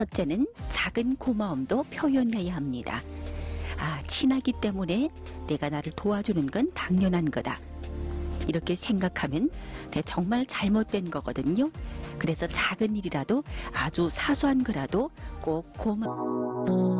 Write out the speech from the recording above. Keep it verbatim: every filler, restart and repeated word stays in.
첫째는 작은 고마움도 표현해야 합니다. 아, 친하기 때문에 내가 나를 도와주는 건 당연한 거다. 이렇게 생각하면 정말 잘못된 거거든요. 그래서 작은 일이라도 아주 사소한 거라도 꼭 고마워.